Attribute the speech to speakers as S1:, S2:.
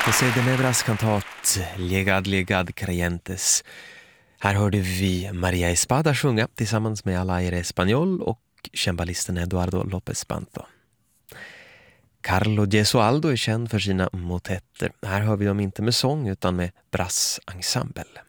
S1: José de Nebras kantat Legad Creyentes. Här hörde vi Maria Espada sjunga tillsammans med Al Aire Español och cembalisten Eduardo López Banto. Carlo Gesualdo är känd för sina motetter. Här hör vi dem inte med sång utan med brassensemble.